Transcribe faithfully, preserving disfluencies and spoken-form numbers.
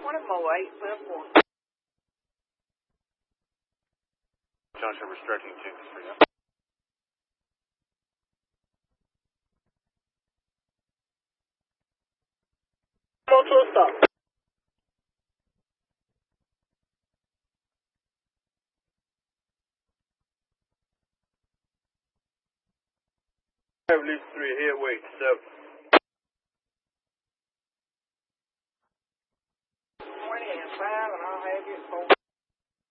one of them away. Well, one. Junction restricting King Street. Go to a stop. Release three, here, wait, seven.